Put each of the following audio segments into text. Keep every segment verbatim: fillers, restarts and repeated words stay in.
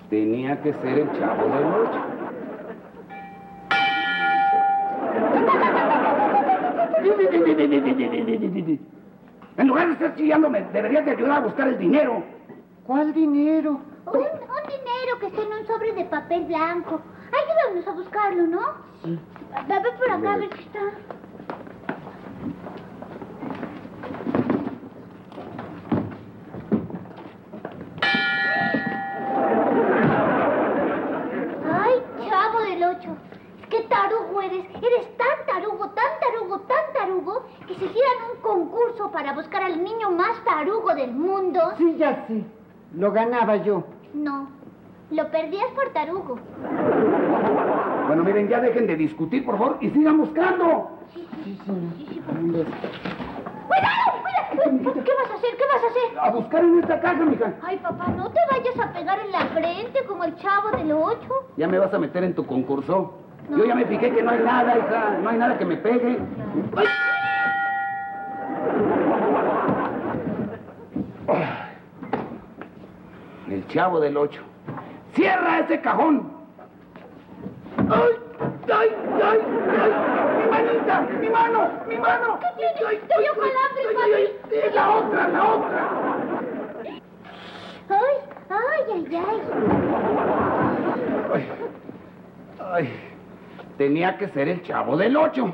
Tenía que ser el Chavo del Ocho. En lugar de estar chillándome, deberías de ayudar a buscar el dinero. ¿Cuál dinero? Un, un dinero que está en un sobre de papel blanco. Ayúdanos a buscarlo, ¿no? Sí. Ve, ve por acá a ver qué está. Ay, Chavo del Ocho. Qué tarugo eres. Eres tan tarugo, tan tarugo, tan tarugo, que si hicieran un concurso para buscar al niño más tarugo del mundo... Sí, ya sé. Lo ganaba yo. No, lo perdías por tarugo. Bueno, miren, ya dejen de discutir, por favor, y sigan buscando. Sí, señor. ¡Cuidado! ¡Cuidado! ¿Qué vas a hacer? ¿Qué vas a hacer? A buscar en esta caja, mija. Ay, papá, no te vayas a pegar en la frente como el Chavo del Ocho. ¿Ya me vas a meter en tu concurso? No. Yo ya me fijé que no hay nada, hija. No hay nada que me pegue. ¡Ay! El Chavo del Ocho. ¡Cierra ese cajón! ¡Ay! ¡Ay! ¡Ay! ¡Ay! ¡Mi manita! ¡Mi mano! ¡Mi mano! ¿Qué tiene? Ay, Te ay, dio ay, calambre, ay, papi. ay, ay, ¡La otra! ¡La otra! Ay, ay, ay, ay. Ay, ay, tenía que ser el Chavo del Ocho.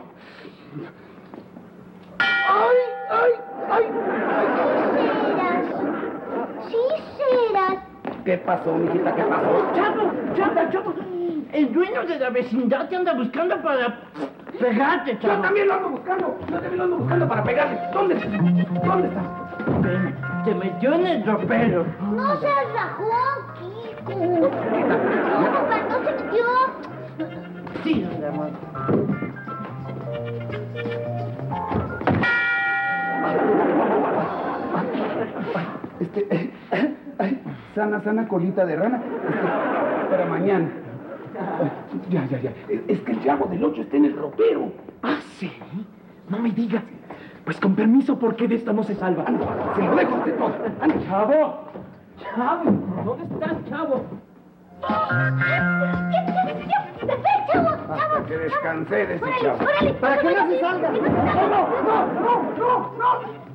Ay, ay, ay, ay. Sí serás. ¿Qué pasó, mijita? ¿Qué pasó? Chavo, chavo, chavo. El dueño de la vecindad te anda buscando para pegarte, Yo chavo. también lo ando buscando. Yo también lo ando buscando para pegarle. ¿Dónde? ¿Dónde está? Ven, te metió en el ropero. No seas rajón, Kiko. No, papá, no se metió. Sí, don Ramón. Este, eh, eh, ay, sana, sana colita de rana. Este, para mañana. Ay, ya, ya, ya. Es que el Chavo del Ocho está en el ropero. ¿Ah, sí? No me digas. Pues con permiso, ¿por qué de esta no se salva? Anda, se lo dejo ante todo. Anda. ¡Chavo! ¡Chavo! ¿Dónde estás, chavo? ¡Ven, Chavo! ¡Chavo! Hasta que descansé de ese ¡Órale, Chavo. órale! ¿Para qué no se salga? ¡Que no se salga! No, no, no, no, no.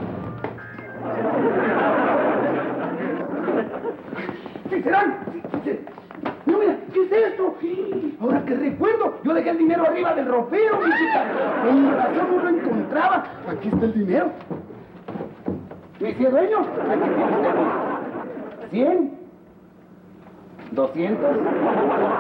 ¿Qué serán? No, mira, ¿qué es esto? Ahora que recuerdo, yo dejé el dinero arriba del ropero, mijita. Con razón no lo encontraba. Aquí está el dinero. Dice dueño, aquí tiene usted. ¿Cien? ¿Doscientos?